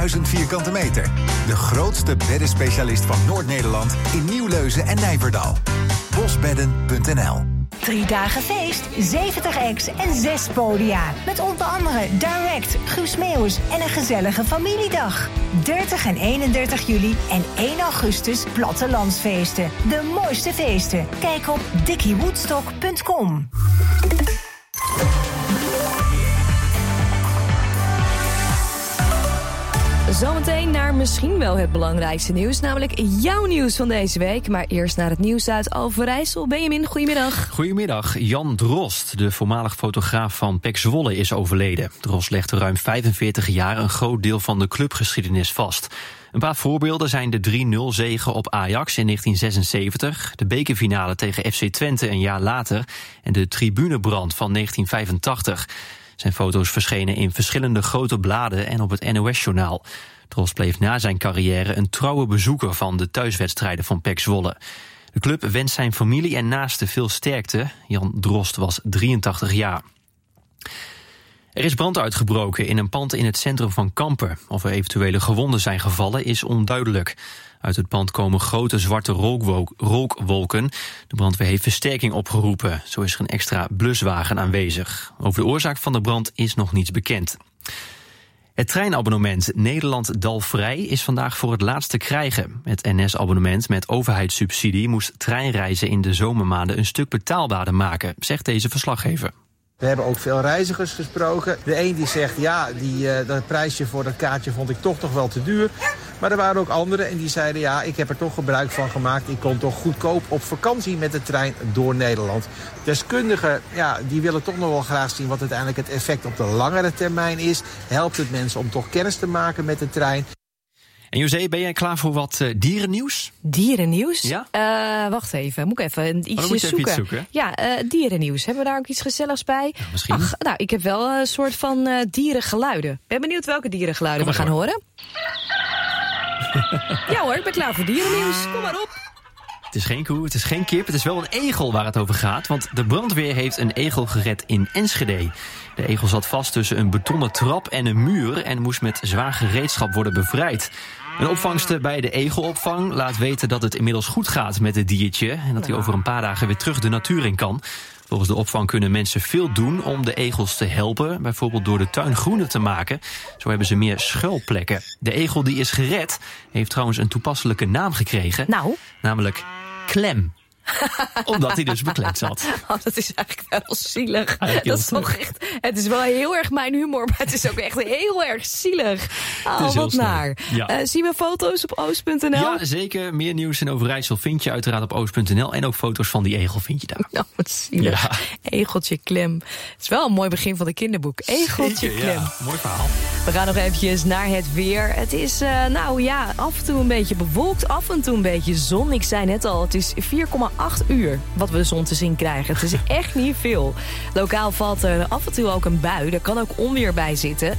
1000 vierkante meter. De grootste beddenspecialist van Noord-Nederland in Nieuwleuzen en Nijverdal. Bosbedden.nl 3 dagen feest, 70 acts en 6 podia. Met onder andere Direct, Guus Meeuwis en een gezellige familiedag. 30 en 31 juli en 1 augustus plattelandsfeesten. De mooiste feesten. Kijk op dickiewoodstock.com. Zometeen naar misschien wel het belangrijkste nieuws, namelijk jouw nieuws van deze week. Maar eerst naar het nieuws uit Overijssel. Benjamin, goedemiddag. Goedemiddag. Jan Drost, de voormalig fotograaf van PEC Zwolle, is overleden. Drost legde ruim 45 jaar een groot deel van de clubgeschiedenis vast. Een paar voorbeelden zijn de 3-0-zege op Ajax in 1976... de bekerfinale tegen FC Twente een jaar later... en de tribunebrand van 1985... Zijn foto's verschenen in verschillende grote bladen en op het NOS-journaal. Drost bleef na zijn carrière een trouwe bezoeker van de thuiswedstrijden van PEC Zwolle. De club wenst zijn familie en naasten veel sterkte. Jan Drost was 83 jaar. Er is brand uitgebroken in een pand in het centrum van Kampen. Of er eventuele gewonden zijn gevallen is onduidelijk. Uit het pand komen grote zwarte rookwolken. De brandweer heeft versterking opgeroepen. Zo is er een extra bluswagen aanwezig. Over de oorzaak van de brand is nog niets bekend. Het treinabonnement Nederland-Dalvrij is vandaag voor het laatst te krijgen. Het NS-abonnement met overheidssubsidie moest treinreizen in de zomermaanden een stuk betaalbaarder maken, zegt deze verslaggever. We hebben ook veel reizigers gesproken. De een die zegt, ja, dat prijsje voor dat kaartje vond ik toch nog wel te duur. Maar er waren ook anderen en die zeiden, ja, ik heb er toch gebruik van gemaakt. Ik kon toch goedkoop op vakantie met de trein door Nederland. Deskundigen, ja, die willen toch nog wel graag zien wat uiteindelijk het effect op de langere termijn is. Helpt het mensen om toch kennis te maken met de trein? En José, ben jij klaar voor wat dierennieuws? Dierennieuws? Ja? Wacht even, moet ik even iets zoeken. Ja, dierennieuws. Hebben we daar ook iets gezelligs bij? Ja, misschien. Ach, nou, ik heb wel een soort van dierengeluiden. Ben benieuwd welke dierengeluiden we gaan horen. Ja hoor, ik ben klaar voor dierennieuws. Kom maar op. Het is geen koe, het is geen kip, het is wel een egel waar het over gaat. Want de brandweer heeft een egel gered in Enschede. De egel zat vast tussen een betonnen trap en een muur en moest met zwaar gereedschap worden bevrijd. Een opvangste bij de egelopvang laat weten dat het inmiddels goed gaat met het diertje en dat hij over een paar dagen weer terug de natuur in kan. Volgens de opvang kunnen mensen veel doen om de egels te helpen, bijvoorbeeld door de tuin groener te maken. Zo hebben ze meer schuilplekken. De egel die is gered heeft trouwens een toepasselijke naam gekregen, namelijk Klem. Omdat hij dus beklemd zat. Oh, dat is eigenlijk wel zielig. Dat is toch echt, het is wel heel erg mijn humor, maar het is ook echt heel erg zielig. Oh, wat naar. Ja. Zien we foto's op oost.nl? Ja, zeker. Meer nieuws in Overijssel vind je uiteraard op oost.nl. En ook foto's van die egel vind je daar. Oh, wat zielig. Ja. Egeltje Klem. Het is wel een mooi begin van de kinderboek. Egeltje zeker, Klem. Ja. Mooi verhaal. We gaan nog eventjes naar het weer. Het is af en toe een beetje bewolkt, af en toe een beetje zon. Ik zei net al, het is 4,8 uur wat we de zon te zien krijgen. Het is echt niet veel. Lokaal valt er af en toe ook een bui. Er kan ook onweer bij zitten.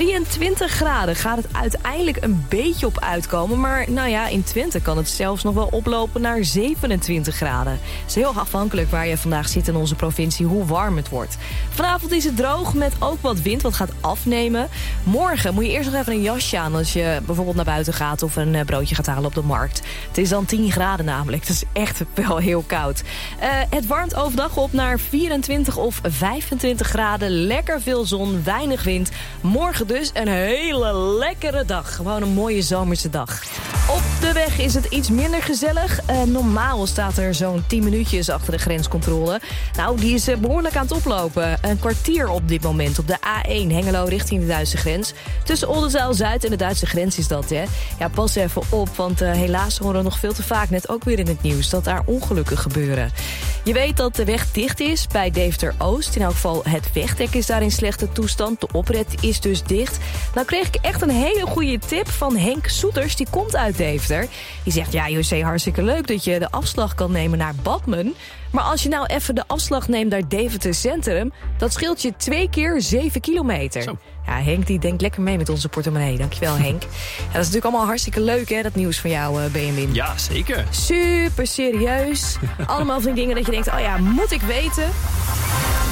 23 graden gaat het uiteindelijk een beetje op uitkomen. Maar in Twente kan het zelfs nog wel oplopen naar 27 graden. Het is heel afhankelijk waar je vandaag zit in onze provincie, hoe warm het wordt. Vanavond is het droog met ook wat wind, wat gaat afnemen. Morgen moet je eerst nog even een jasje aan als je bijvoorbeeld naar buiten gaat of een broodje gaat halen op de markt. Het is dan 10 graden namelijk. Dat is echt wel heel koud. Het warmt overdag op naar 24 of 25 graden. Lekker veel zon, weinig wind. Morgen dus een hele lekkere dag. Gewoon een mooie zomerse dag. Op de weg is het iets minder gezellig. Normaal staat er zo'n 10 minuutjes achter de grenscontrole. Nou, die is behoorlijk aan het oplopen. Een kwartier op dit moment op de A1 Hengelo richting de Duitse grens. Tussen Oldenzaal-Zuid en de Duitse grens is dat, hè. Ja, pas even op, want helaas horen we nog veel te vaak, net ook weer in het nieuws, dat daar ongelukken gebeuren. Je weet dat de weg dicht is bij Deventer-Oost. In elk geval het wegdek is daar in slechte toestand. De oprit is dus dicht. Nou kreeg ik echt een hele goede tip van Henk Soeters. Die komt uit Deventer. Die zegt, ja José, hartstikke leuk dat je de afslag kan nemen naar Badmen. Maar als je nou even de afslag neemt naar Deventer Centrum, dat scheelt je 2 keer 7 kilometer. Zo. Ja, Henk die denkt lekker mee met onze portemonnee. Dankjewel, Henk. Ja, dat is natuurlijk allemaal hartstikke leuk, hè, dat nieuws van jou, Benjamin. Ja, zeker. Super serieus. Allemaal van die dingen dat je denkt, oh ja, moet ik weten?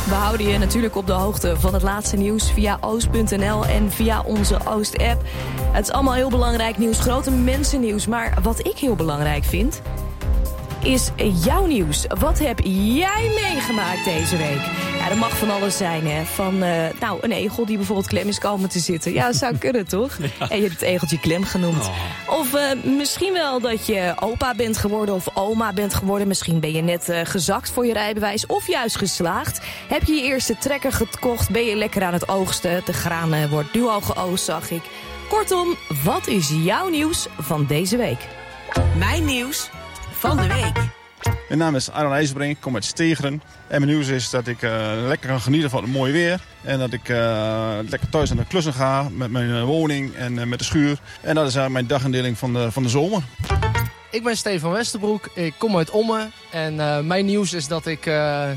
We houden je natuurlijk op de hoogte van het laatste nieuws via oost.nl en via onze Oost-app. Het is allemaal heel belangrijk nieuws, grote mensennieuws. Maar wat ik heel belangrijk vind, is jouw nieuws. Wat heb jij meegemaakt deze week? Ja, dat mag van alles zijn, hè. Van een egel die bijvoorbeeld klem is komen te zitten. Ja, dat zou kunnen, toch? Ja. En je hebt het egeltje klem genoemd. Oh. Of misschien wel dat je opa bent geworden of oma bent geworden. Misschien ben je net gezakt voor je rijbewijs of juist geslaagd. Heb je je eerste trekker gekocht? Ben je lekker aan het oogsten? De graan wordt nu al geoogst, zag ik. Kortom, wat is jouw nieuws van deze week? Mijn nieuws van de week. Mijn naam is Aaron IJzerbrink, ik kom uit Stegeren. En mijn nieuws is dat ik lekker kan genieten van het mooie weer. En dat ik lekker thuis aan de klussen ga met mijn woning en met de schuur. En dat is eigenlijk mijn dagindeling van de zomer. Ik ben Stefan Westerbroek, ik kom uit Ommen. En mijn nieuws is dat ik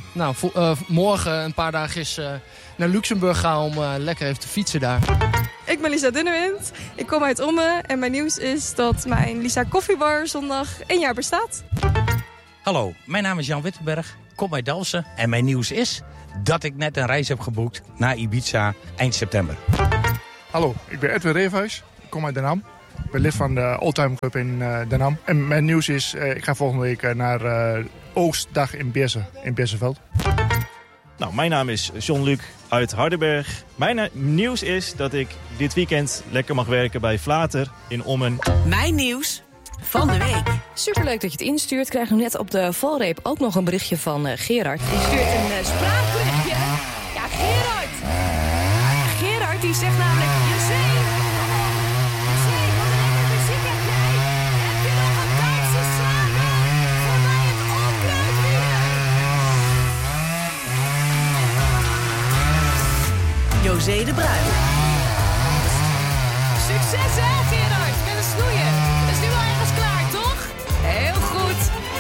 morgen een paar dagen naar Luxemburg ga om lekker even te fietsen daar. Ik ben Lisa Dunnewind, ik kom uit Ommen en mijn nieuws is dat mijn Lisa Koffiebar zondag 1 jaar bestaat. Hallo, mijn naam is Jan Wittenberg, kom uit Dalfsen en mijn nieuws is dat ik net een reis heb geboekt naar Ibiza eind september. Hallo, ik ben Edwin Reefhuis, ik kom uit Den Ham. Ik ben lid van de Oldtime Club in Den Ham. En mijn nieuws is, ik ga volgende week naar Oogstdag in Beersenveld. Nou, mijn naam is John-Luc uit Hardenberg. Mijn nieuws is dat ik dit weekend lekker mag werken bij Vlater in Ommen. Mijn nieuws van de week. Superleuk dat je het instuurt. Krijg nu net op de valreep ook nog een berichtje van Gerard. Die stuurt een spraakberichtje. Ja, Gerard! Gerard die zegt namelijk... José de Bruin.